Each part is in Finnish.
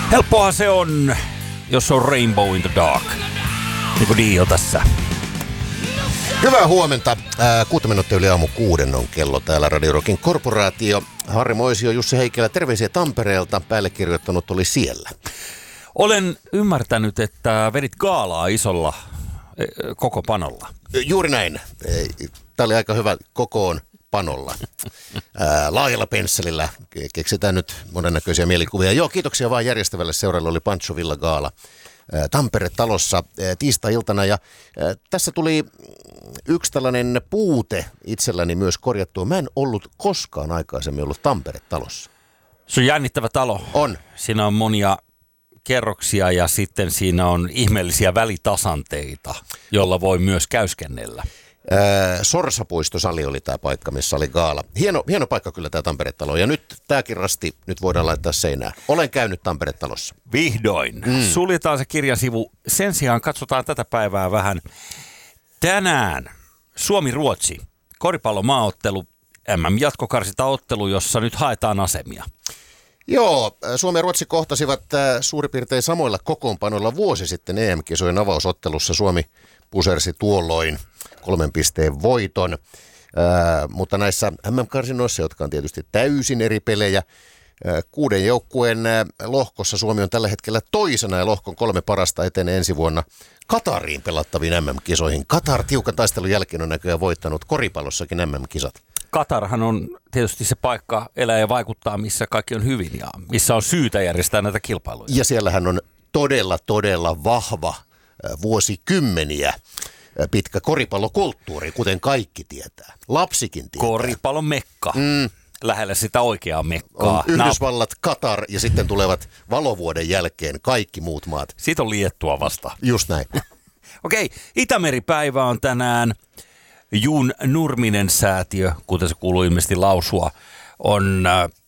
Helppoa se on, jos on Rainbow in the Dark. Niin kuin Dio tässä. Hyvää huomenta. 6 minuuttia yli aamu 6 on kello täällä Radio Rockin korporaatio. Harri Moisio, Jussi Heikelä, terveisiä Tampereelta. Päälle kirjoittanut oli siellä. Olen ymmärtänyt, että vedit gaalaa isolla koko panolla. Juuri näin. Tämä oli aika hyvä kokoon panolla. Laajalla pensselillä keksitään nyt monennäköisiä mielikuvia. Joo, kiitoksia vaan järjestävälle seuralle. Oli Pancho Villa Gaala Tampere-talossa tiistai-iltana. Ja tässä tuli yksi tällainen puute itselläni myös korjattua. Mä en ollut koskaan aikaisemmin ollut Tampere-talossa. Se on jännittävä talo. On. Siinä on monia kerroksia ja sitten siinä on ihmeellisiä välitasanteita, jolla voi myös käyskennellä. Sorsapuistosali oli tämä paikka, missä oli gaala. Hieno paikka kyllä tämä Tampere-talo. Ja nyt tämäkin rasti nyt voidaan laittaa seinään. Olen käynyt Tampere-talossa. Vihdoin. Suljetaan se kirjasivu. Sen sijaan katsotaan tätä päivää vähän. Tänään Suomi-Ruotsi. Koripallomaaottelu. MM-jatkokarsintaottelu, jossa nyt haetaan asemia. Joo, Suomi ja Ruotsi kohtasivat suurin piirtein samoilla kokoonpanoilla vuosi sitten EM-kisojen avausottelussa. Suomi pusersi tuolloin 3 pisteen voiton, mutta näissä MM-karsinoissa, jotka on tietysti täysin eri pelejä, 6 joukkueen lohkossa Suomi on tällä hetkellä toisena ja lohkon 3 parasta etenee ensi vuonna Katariin pelattaviin MM-kisoihin. Katar tiukan taistelun jälkeen on näköjään voittanut koripallossakin MM-kisat. Katarhan on tietysti se paikka elää ja vaikuttaa, missä kaikki on hyvin ja missä on syytä järjestää näitä kilpailuja. Ja siellähän on todella vahva vuosikymmeniä pitkä koripallokulttuuri, kuten kaikki tietää. Lapsikin tietää. Koripallon mekka. Lähellä sitä oikeaa mekkaa. On Yhdysvallat, Katar ja sitten tulevat valovuoden jälkeen kaikki muut maat. Siitä on Liettua vasta. Just näin. Okei, Itämeri-päivä on tänään. Juun Nurminen säätiö, kuten se kuuluu ilmeisesti lausua, on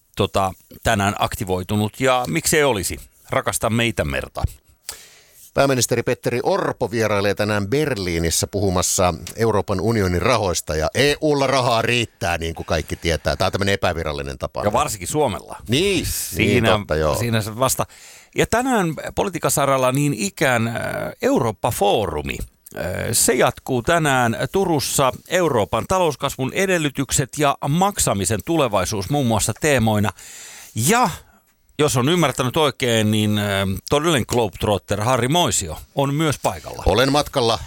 tänään aktivoitunut. Ja miksei olisi? Rakastamme Itämerta. Pääministeri Petteri Orpo vierailee tänään Berliinissä puhumassa Euroopan unionin rahoista ja EUlla rahaa riittää, niin kuin kaikki tietää. Tämä on tämmöinen epävirallinen tapa. Ja varsinkin Suomella. Niin totta, joo. Siinä se vasta. Ja tänään politiikan saralla niin ikään Eurooppa-foorumi. Se jatkuu tänään Turussa. Euroopan talouskasvun edellytykset ja maksamisen tulevaisuus muun muassa teemoina. Ja jos on ymmärtänyt oikein, niin todellinen globetrotter Harri Moisio on myös paikalla. Olen matkalla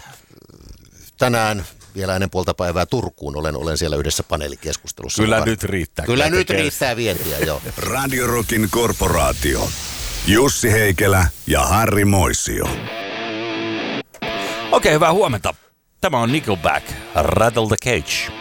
tänään vielä ennen puolta päivää Turkuun. Olen siellä yhdessä paneelikeskustelussa. Kyllä nyt riittää. Kyllä nyt riittää vientiä, joo. Radio Rockin korporaatio. Jussi Heikelä ja Harri Moisio. Okei, hyvää huomenta. Tämä on Nickelback, Rattle the Cage.